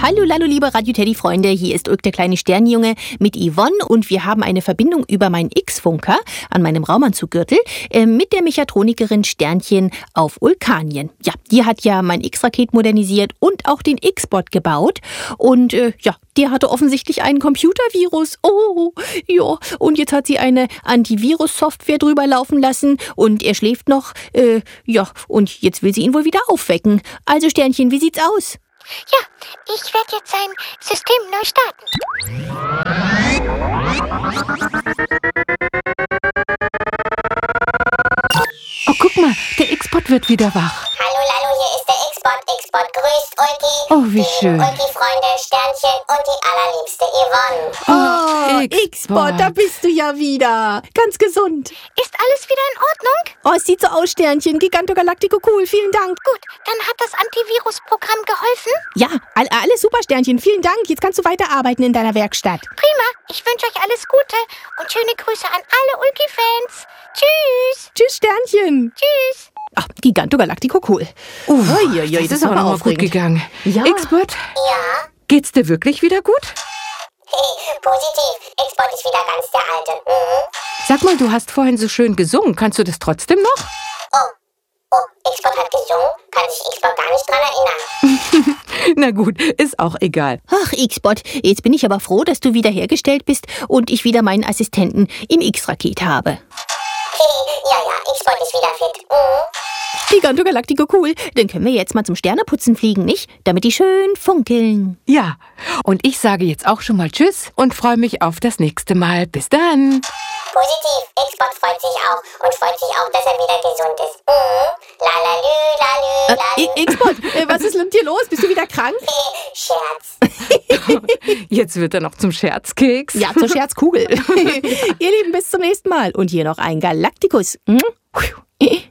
Hallo, hallo, liebe Radio-Teddy-Freunde, hier ist Ulk, der kleine Sternjunge mit Yvonne und wir haben eine Verbindung über meinen X-Funker an meinem Raumanzuggürtel mit der Mechatronikerin Sternchen auf Ulkanien. Ja, die hat ja mein X-Raket modernisiert und auch den X-Bot gebaut und der hatte offensichtlich einen Computervirus. Oh, ja, und jetzt hat sie eine Antivirus-Software drüber laufen lassen und er schläft noch, und jetzt will sie ihn wohl wieder aufwecken. Also Sternchen, wie sieht's aus? Ja, ich werde jetzt sein System neu starten. Oh, guck mal, der X-Bot wird wieder wach. Hallo, hier ist der X-Bot. X-Bot grüßt Ulki. Oh, wie schön. Die Ulki-Freunde, Sternchen und die allerliebste Yvonne. Oh, X-Bot, da bist du ja wieder. Ganz gesund. Ist alles wieder in Ordnung? Oh, es sieht so aus, Sternchen. Gigantogalactico, cool. Vielen Dank. Gut, dann hat das Antivirus-Programm geholfen? Ja, alles super, Sternchen. Vielen Dank. Jetzt kannst du weiterarbeiten in deiner Werkstatt. Prima, ich wünsche euch alles Gute und schöne Grüße an alle Ulki-Fans. Tschüss. Tschüss, Sternchen. Tschüss. Ach, Gigantogalactico, cool. Das ist aber noch mal gut gegangen. Ja. X-Bot, Ja? geht's dir wirklich wieder gut? Hey, positiv. X-Bot ist wieder ganz der Alte. Sag mal, du hast vorhin so schön gesungen. Kannst du das trotzdem noch? Oh, X-Bot hat gesungen? Kann sich X-Bot gar nicht dran erinnern. Na gut, ist auch egal. Ach, X-Bot, jetzt bin ich aber froh, dass du wiederhergestellt bist und ich wieder meinen Assistenten im X-Raket habe. Ja, X-Bot ist wieder fit. Gigantogalactico, cool. Dann können wir jetzt mal zum Sterneputzen fliegen, nicht? Damit die schön funkeln. Ja, und ich sage jetzt auch schon mal Tschüss und freue mich auf das nächste Mal. Bis dann. Positiv. X-Bot freut sich auch und freut sich auch, dass er wieder gesund ist. Lalalü. X-Bot, was ist mit dir los? Bist du wieder krank? Scherz. Jetzt wird er noch zum Scherzkeks. Ja, zur Scherzkugel. Ihr Lieben, bis zum nächsten Mal. Und hier noch ein Galacticus.